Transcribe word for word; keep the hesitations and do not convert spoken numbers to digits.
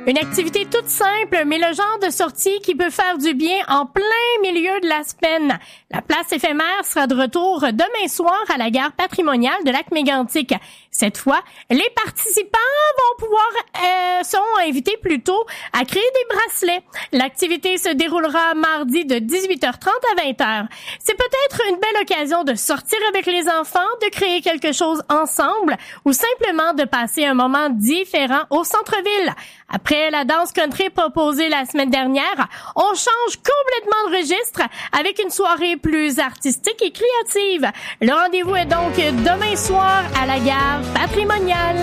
Une activité toute simple, mais le genre de sortie qui peut faire du bien en plein milieu de la semaine. La place éphémère sera de retour demain soir à la gare patrimoniale de Lac-Mégantic. Cette fois, les participants vont pouvoir, euh, seront invités plutôt à créer des bracelets. L'activité se déroulera mardi de dix-huit heures trente à vingt heures. C'est peut-être une belle occasion de sortir avec les enfants, de créer quelque chose ensemble ou simplement de passer un moment différent au centre-ville. Après la danse country proposée la semaine dernière, on change complètement de registre avec une soirée plus artistique et créative. Le rendez-vous est donc demain soir à la gare patrimoniale.